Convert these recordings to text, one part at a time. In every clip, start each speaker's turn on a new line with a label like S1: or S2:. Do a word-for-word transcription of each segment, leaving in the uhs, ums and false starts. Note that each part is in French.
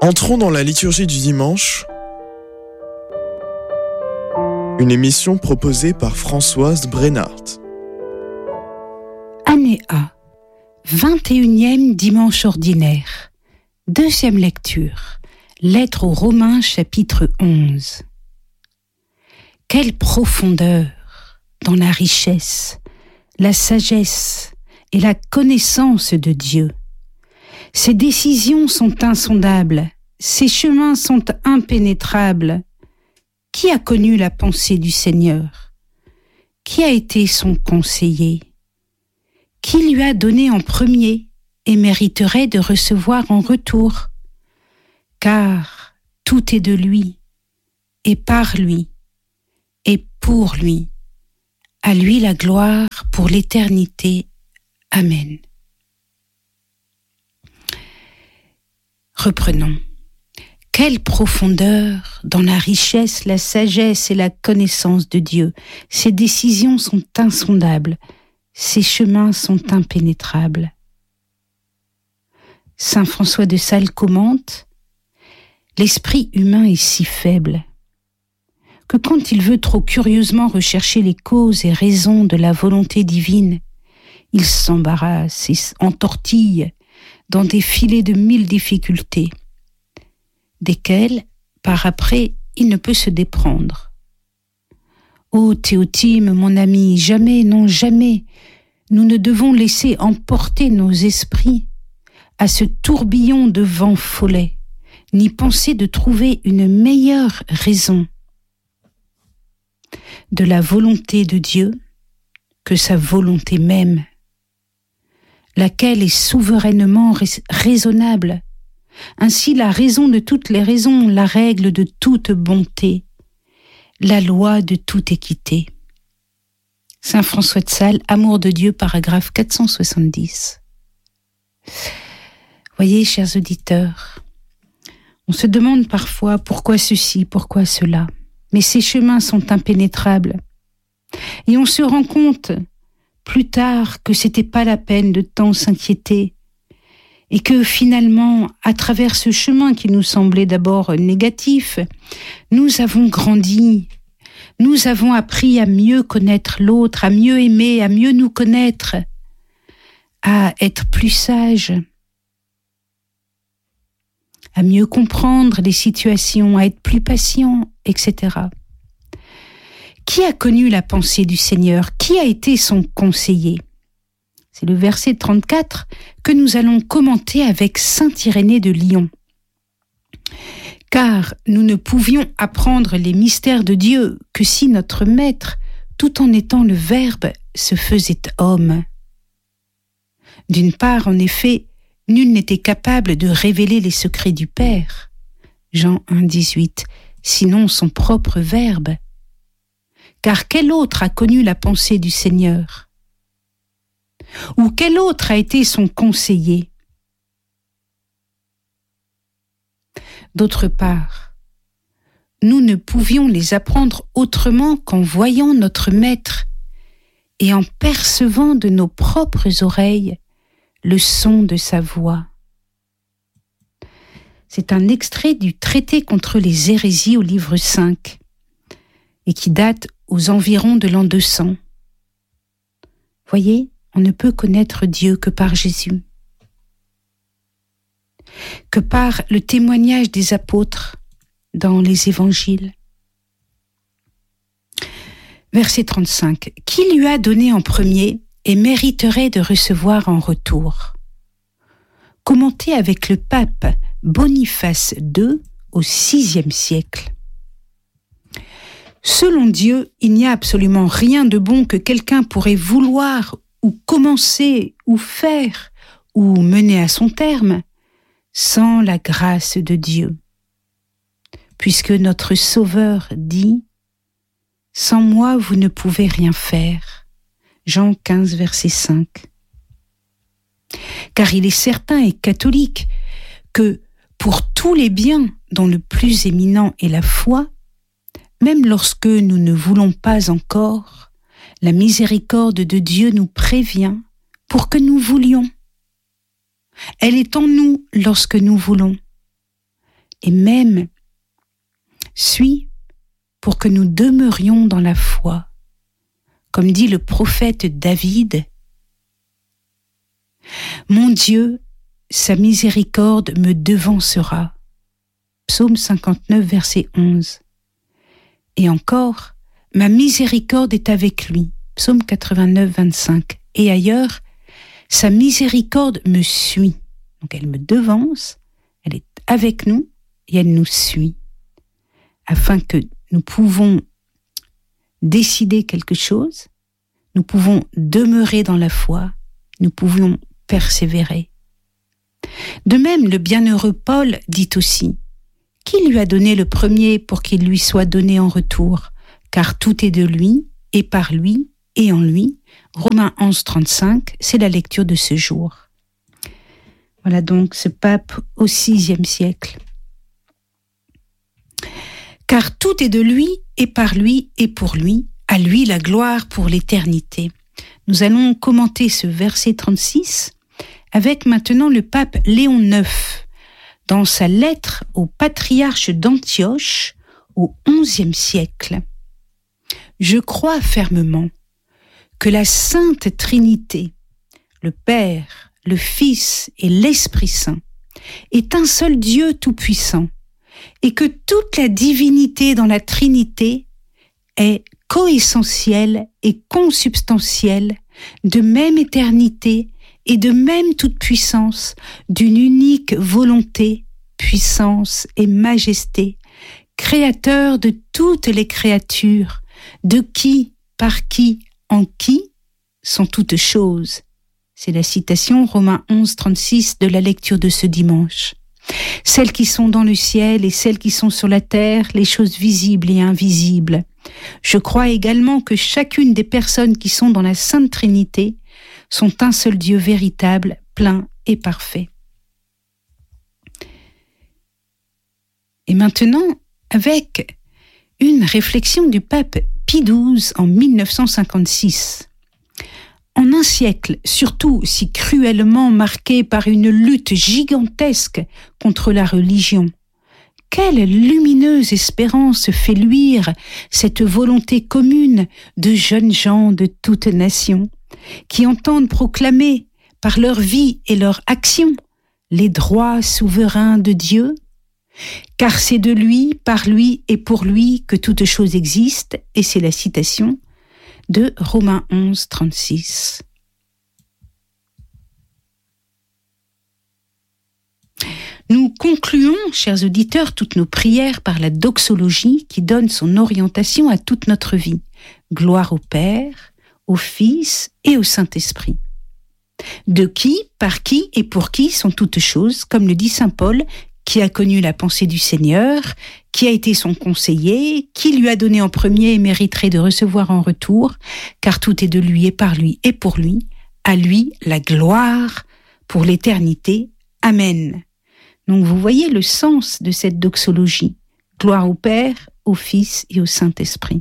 S1: Entrons dans la liturgie du dimanche, une émission proposée par Françoise Brennart.
S2: Année A, vingt et unième dimanche ordinaire, deuxième lecture, lettre aux Romains chapitre onze. Quelle profondeur dans la richesse, la sagesse et la connaissance de Dieu. Ses décisions sont insondables, ses chemins sont impénétrables. Qui a connu la pensée du Seigneur? Qui a été son conseiller? Qui lui a donné en premier et mériterait de recevoir en retour? Car tout est de lui, et par lui, et pour lui. À lui la gloire pour l'éternité. Amen. Reprenons. Quelle profondeur dans la richesse, la sagesse et la connaissance de Dieu. Ses décisions sont insondables, ses chemins sont impénétrables. Saint François de Sales commente: l'esprit humain est si faible que quand il veut trop curieusement rechercher les causes et raisons de la volonté divine, il s'embarrasse et entortille dans des filets de mille difficultés, desquelles, par après, il ne peut se déprendre. Ô Théotime, mon ami, jamais, non jamais, nous ne devons laisser emporter nos esprits à ce tourbillon de vent follet, ni penser de trouver une meilleure raison de la volonté de Dieu que sa volonté même, laquelle est souverainement rais- raisonnable. Ainsi la raison de toutes les raisons, la règle de toute bonté, la loi de toute équité. Saint François de Sales, Amour de Dieu, paragraphe quatre cent soixante-dix. Voyez, chers auditeurs, on se demande parfois pourquoi ceci, pourquoi cela, mais ces chemins sont impénétrables. Et on se rend compte plus tard que c'était pas la peine de tant s'inquiéter, et que finalement, à travers ce chemin qui nous semblait d'abord négatif, nous avons grandi, nous avons appris à mieux connaître l'autre, à mieux aimer, à mieux nous connaître, à être plus sages, à mieux comprendre les situations, à être plus patient, et cetera. Qui a connu la pensée du Seigneur? Qui a été son conseiller? C'est le verset trente-quatre que nous allons commenter avec saint Irénée de Lyon. Car nous ne pouvions apprendre les mystères de Dieu que si notre Maître, tout en étant le Verbe, se faisait homme. D'une part, en effet, nul n'était capable de révéler les secrets du Père, Jean un, dix-huit, sinon son propre Verbe. Car quel autre a connu la pensée du Seigneur? Ou quel autre a été son conseiller? D'autre part, nous ne pouvions les apprendre autrement qu'en voyant notre Maître et en percevant de nos propres oreilles le son de sa voix. C'est un extrait du traité contre les hérésies au livre cinq et qui date aux environs de l'an deux cents. Voyez, on ne peut connaître Dieu que par Jésus, que par le témoignage des apôtres dans les évangiles. Verset trente-cinq. Qui lui a donné en premier et mériterait de recevoir en retour? Commenté avec le pape Boniface deux au sixième siècle. Selon Dieu, il n'y a absolument rien de bon que quelqu'un pourrait vouloir ou commencer ou faire ou mener à son terme sans la grâce de Dieu. Puisque notre Sauveur dit « Sans moi, vous ne pouvez rien faire » Jean quinze, verset cinq. Car il est certain et catholique que pour tous les biens dont le plus éminent est la foi, même lorsque nous ne voulons pas encore, la miséricorde de Dieu nous prévient pour que nous voulions. Elle est en nous lorsque nous voulons. et même suit pour que nous demeurions dans la foi. Comme dit le prophète David, « Mon Dieu, sa miséricorde me devancera. » Psaume cinquante-neuf, verset onze. Et encore, « Ma miséricorde est avec lui. » Psaume quatre-vingt-neuf, vingt-cinq. Et ailleurs, « Sa miséricorde me suit. » Donc elle me devance, elle est avec nous et elle nous suit. Afin que nous pouvons décider quelque chose, nous pouvons demeurer dans la foi, nous pouvons persévérer. De même, le bienheureux Paul dit aussi « Qui lui a donné le premier pour qu'il lui soit donné en retour ? Car tout est de lui, et par lui, et en lui. » Romains onze, trente-cinq, c'est la lecture de ce jour. Voilà donc ce pape au sixième siècle. Car tout est de lui, et par lui, et pour lui, à lui la gloire pour l'éternité. Nous allons commenter ce verset trente-six avec maintenant le pape Léon neuf, dans sa lettre au patriarche d'Antioche au onzième siècle. Je crois fermement que la Sainte Trinité, le Père, le Fils et l'Esprit Saint, est un seul Dieu tout-puissant, et que toute la divinité dans la Trinité est coessentielle et consubstantielle, de même éternité et de même toute-puissance, d'une unique volonté, puissance et majesté, créateur de toutes les créatures, de qui, par qui, en qui sont toutes choses. C'est la citation Romains onze, trente-six de la lecture de ce dimanche. Celles qui sont dans le ciel et celles qui sont sur la terre, les choses visibles et invisibles. Je crois également que chacune des personnes qui sont dans la Sainte Trinité sont un seul Dieu véritable, plein et parfait. Et maintenant, avec une réflexion du pape Pie douze en mille neuf cent cinquante-six. En un siècle, surtout si cruellement marqué par une lutte gigantesque contre la religion, quelle lumineuse espérance fait luire cette volonté commune de jeunes gens de toutes nations, qui entendent proclamer par leur vie et leur action les droits souverains de Dieu, car c'est de lui, par lui et pour lui que toute chose existe, et c'est la citation de Romains onze, trente-six. Nous concluons, chers auditeurs, toutes nos prières par la doxologie qui donne son orientation à toute notre vie. Gloire au Père, au Fils et au Saint-Esprit. De qui, par qui et pour qui sont toutes choses, comme le dit saint Paul, qui a connu la pensée du Seigneur, qui a été son conseiller, qui lui a donné en premier et mériterait de recevoir en retour, car tout est de lui et par lui et pour lui, à lui la gloire pour l'éternité. Amen. Donc vous voyez le sens de cette doxologie. Gloire au Père, au Fils et au Saint-Esprit.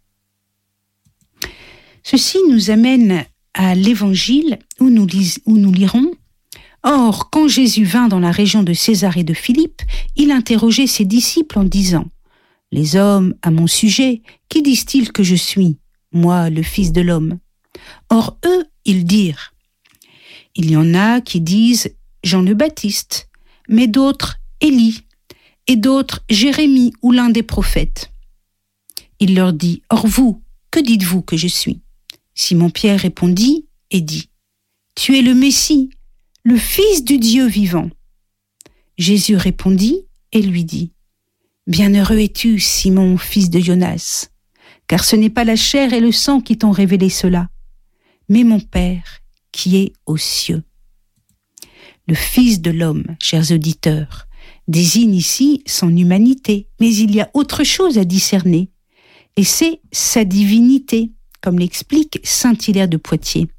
S2: Ceci nous amène à l'Évangile où nous, lis- où nous lirons « Or, quand Jésus vint dans la région de Césarée de Philippe, il interrogeait ses disciples en disant « Les hommes, à mon sujet, qui disent-ils que je suis, moi, le Fils de l'homme ?» Or, eux, ils dirent « Il y en a qui disent Jean le Baptiste, mais d'autres Élie, et d'autres Jérémie ou l'un des prophètes. » Il leur dit « Or vous, que dites-vous que je suis ?» Simon-Pierre répondit et dit « Tu es le Messie, le Fils du Dieu vivant. » Jésus répondit et lui dit « Bienheureux es-tu, Simon, fils de Jonas, car ce n'est pas la chair et le sang qui t'ont révélé cela, mais mon Père qui est aux cieux. » Le Fils de l'homme, chers auditeurs, désigne ici son humanité, mais il y a autre chose à discerner, et c'est sa divinité, comme l'explique saint Hilaire de Poitiers.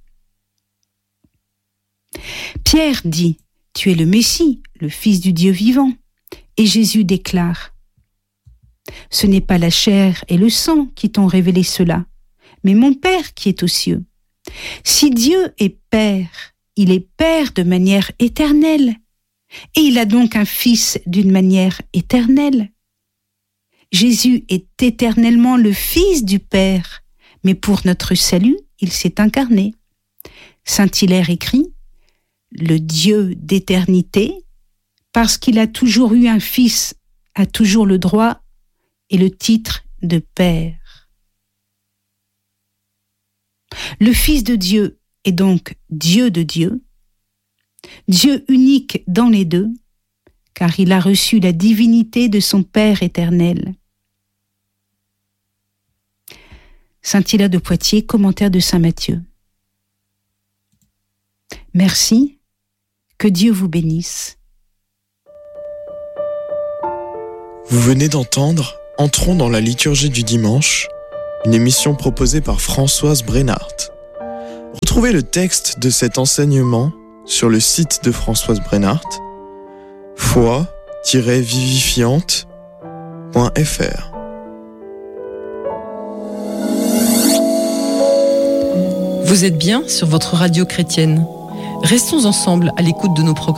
S2: Pierre dit « Tu es le Messie, le Fils du Dieu vivant », et Jésus déclare « Ce n'est pas la chair et le sang qui t'ont révélé cela, mais mon Père qui est aux cieux. Si Dieu est Père, il est Père de manière éternelle. et il a donc un Fils d'une manière éternelle. Jésus est éternellement le Fils du Père, mais pour notre salut, il s'est incarné. Saint Hilaire écrit « Le Dieu d'éternité, parce qu'il a toujours eu un Fils, a toujours le droit et le titre de Père. » Le Fils de Dieu est donc Dieu de Dieu, Dieu unique dans les deux, car il a reçu la divinité de son Père éternel. Saint Hilaire de Poitiers, commentaire de saint Matthieu. Merci, que Dieu vous bénisse.
S1: Vous venez d'entendre Entrons dans la liturgie du dimanche, une émission proposée par Françoise Brenhardt. Retrouvez le texte de cet enseignement sur le site de Françoise Brenhardt, foi tiret vivifiante point f r.
S3: Vous êtes bien sur votre radio chrétienne. Restons ensemble à l'écoute de nos programmes.